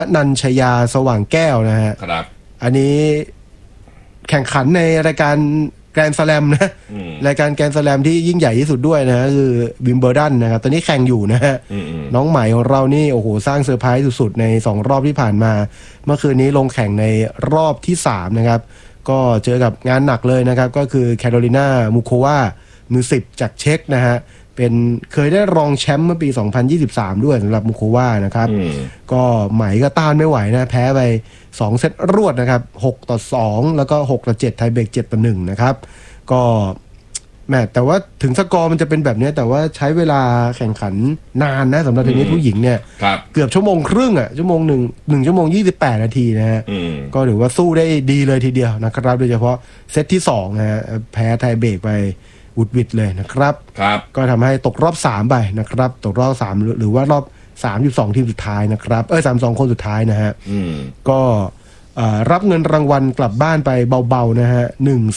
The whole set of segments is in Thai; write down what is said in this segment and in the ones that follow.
นันชยาสว่างแก้วนะฮะครับอันนี้แข่งขันในรายการแกรนด์สแลมนะรายการแกรนด์สแลมที่ยิ่งใหญ่ที่สุดด้วยนะคือวิมเบิลดันนะครับตอนนี้แข่งอยู่นะฮะน้องใหม่ของเรานี่โอ้โหสร้างเซอร์ไพรส์สุดๆใน2รอบที่ผ่านมาเมื่อคืนนี้ลงแข่งในรอบที่3นะครับก็เจอกับงานหนักเลยนะครับก็คือแคโรลินามูโความือ10จากเช็กนะฮะเป็นเคยได้รองแชมป์เมื่อปี2023ด้วยสำหรับมูโควานะครับก็ใหม่ก็ต้านไม่ไหวนะแพ้ไป2เซตรวดนะครับ6-2แล้วก็6-7ไทยเบรก7-1นะครับก็แม้แต่ว่าถึงสกอร์มันจะเป็นแบบนี้แต่ว่าใช้เวลาแข่งขันนานนะสำหรับเทนนิสผู้หญิงเนี่ยเกือบชั่วโมงครึ่งอ่ะชั่วโมง1ชั่วโมง28 นาทีนะฮะก็ถือว่าสู้ได้ดีเลยทีเดียวนะครับโดยเฉพาะเซตที่2นะฮะแพ้ไทยเบรกไปวุดวิดเลยนะครับก็ทำให้ตกรอบ3ไปนะครับตกรอบ3หรือว่ารอบ32ทีมสุดท้ายนะครับ32คนสุดท้ายนะฮะก็รับเงินรางวัลกลับบ้านไปเบาๆนะฮะ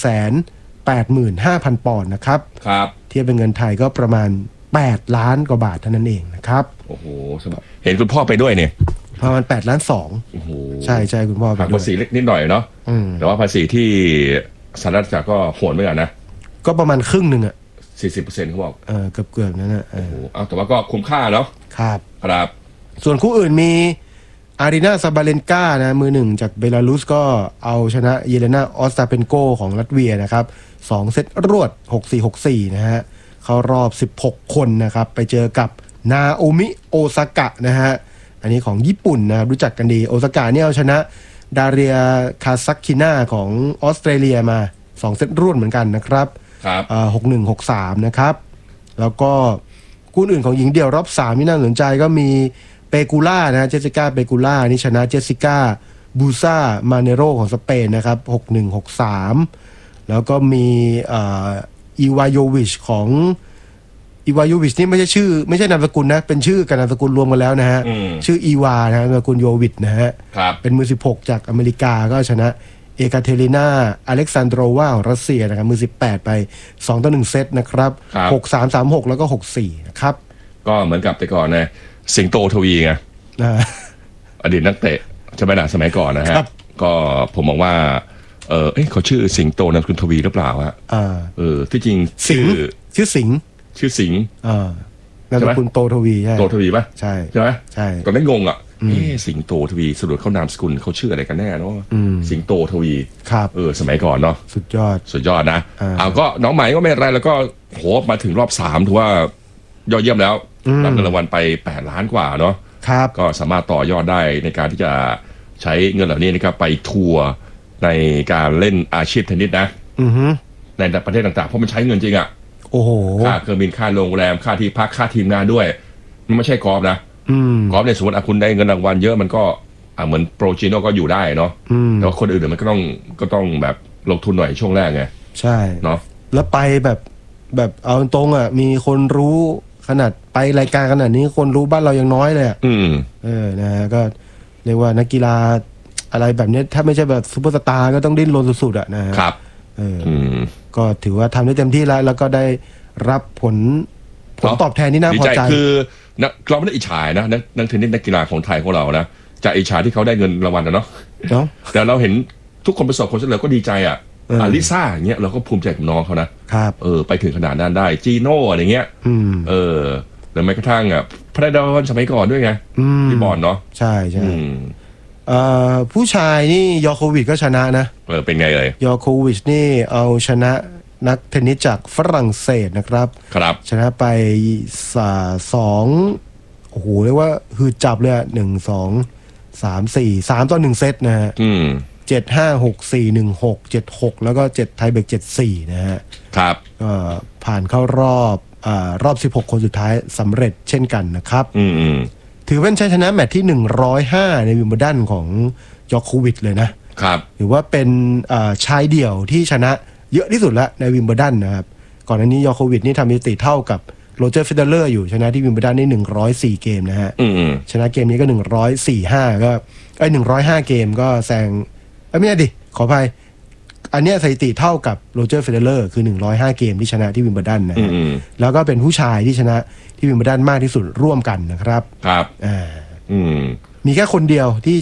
185,000 ปอนด์นะครับเทียบเป็นเงินไทยก็ประมาณ8 ล้านกว่าบาทเท่านั้นเองนะครับโอ้โหเห็นคุณพ่อไปด้วยเนี่ยประมาณ8.2 ล้านโอ้โหใช่คุณพ่อไปด้วยภาษีเล็กนิดหน่อยเนาะแต่ว่าภาษีที่สหรัฐก็โหดเหมือนกันนะก็ประมาณครึ่งหนึ่งอ่ะ 40%เขาบอกเกือบนั่นนะแต่ว่าก็คุ้มค่าเนาะครับส่วนคู่อื่นมีอารีนาซาบาเลนกานะมือ1จากเบลารุสก็เอาชนะเยเลนาออสตาเปนโกของรัสเวียนะครับ2เซตรวด 6-4 6-4 นะฮะเข้ารอบ16คนนะครับไปเจอกับนาโอมิโอซากะนะฮะอันนี้ของญี่ปุ่นนะรู้จักกันดีโอซากะเนี่ยเอาชนะดาเรียคาซักคิน่าของออสเตรเลียมา2เซตรวดเหมือนกันนะครับ6-1 6-3 นะครับแล้วก็คู่อื่นของหญิงเดี่ยวรอบ3ที่น่าสนใจก็มีเปกูล่านะเจสสิก้าเปกูล่านี่ชนะเจสสิก้าบูซ่ามาเนโรของสเปนนะครับ6-1 6-3แล้วก็มีอีวาโยวิชของอีวาโยวิชนี่ไม่ใช่นามสกุลนะเป็นชื่อกับนามสกุลรวมกันแล้วนะฮะชื่ออีวานะนามสกุลโยวิชนะฮะเป็นมือ16จากอเมริกาก็ชนะเอกาเทรินาอเล็กซานโดรวาของรัสเซียนะครับมือ18ไป2-1 เซตนะครับ6-3 3-6แล้วก็6-4นะครับก็เหมือนกับแต่ก่อนนะสิงโตทวีไงอดีตนักเตะใช่ไหมนะสมัยก่อนนะฮะก็ผมมองว่าเขาชื่อสิงโตนามสกุลทวีหรือเปล่าฮะที่จริงชื่อสิงนามสกุลโตทวีใช่โตทวีป่ะใช่ไหมใช่ตอนนั้นงงอ่ะสิงโตทวีสรุปเขานามสกุลเขาชื่ออะไรกันแน่เนาะสิงโตทวีครับสมัยก่อนเนาะสุดยอดนะก็น้องใหม่ก็ไม่อะไรแล้วก็โหมาถึงรอบ3ถือว่ายอดเยี่ยมแล้วรับเงินรางวัลไป8 ล้านกว่าเนาะก็สามารถต่อยอดได้ในการที่จะใช้เงินเหล่านี้นะครับไปทัวร์ในการเล่นอาชีพเทนนิสนะในประเทศต่างๆเพราะมันใช้เงินจริงอ่ะโอ้โหค่าเครื่องบินค่าโรงแรมค่าที่พักค่าทีมงานด้วยมันไม่ใช่กอล์ฟนะกอล์ฟในสมมติคุณได้เงินรางวัลเยอะมันก็เหมือนโปรจิโน่ก็อยู่ได้เนาะแต่ว่าคนอื่นมันก็ต้องแบบลงทุนหน่อยช่วงแรกไงใช่เนาะแล้วไปแบบเอาตรงอ่ะมีคนรู้ขนาดไปรายการขนาดนี้คนรู้บ้านเรายังน้อยเลยนะฮะก็เรียกว่านักกีฬาอะไรแบบนี้ถ้าไม่ใช่แบบซุปเปอร์สตาร์ก็ต้องดิ้นรนสุดๆอ่ะนะครับก็ถือว่าทำได้เต็มที่แล้วก็ได้รับผลตอบแทนที่น่าพอใจคือเราไม่ได้อิจฉานะนักเทนนิสนักกีฬาของไทยของเรานะจะอิจฉาที่เขาได้เงินรางวัลนะเนาะแต่เราเห็นทุกคนประสบความสำเร็จก็ดีใจอ่ะลิซ่าอย่างเงี้ยเราก็ภูมิใจกับน้องเขานะครับไปถึงขนาดนั้นได้จีโน่อะไรเงี้ยหรือแม้กระทั่งพระดอนสมัยก่อนด้วยไงที่บอลเนาะใช่ผู้ชายนี่ยอโควิชก็ชนะนะเป็นไงเลยยอโควิชนี่เอาชนะนักเทนนิสจากฝรั่งเศสนะครับชนะไป2โอ้โหเรียกว่าคือจับเลย1-2-3-4-3-1 เซตนะฮะ7-5-6-4-1-6 7-6แล้วก็7ไทยเบรก7-4นะฮะครับก็ผ่านเข้ารอบ16คนสุดท้ายสำเร็จเช่นกันนะครับถือเป็นชัยชนะแมตช์ที่105ในวิมเบิลดันของยอโควิชเลยนะครับถือว่าเป็นชายเดี่ยวที่ชนะเยอะที่สุดแล้วในวิมเบิลดันนะครับก่อนหน้านี้ยอโควิชนี่ทำสถิติเท่ากับโรเจอร์เฟเดเลอร์อยู่ชนะที่วิมเบิลดันนี่104เกมนะฮะชนะเกมนี้ก็145ก็105เกมก็แซงไม่ใช่ดิขออภัยอันนี้สถิติเท่ากับโรเจอร์เฟเดเลอร์คือ105เกมที่ชนะที่วิมเบิลดันนะฮะแล้วก็เป็นผู้ชายที่ชนะที่วิมเบิลดันมากที่สุดร่วมกันนะครับครับมีแค่คนเดียวที่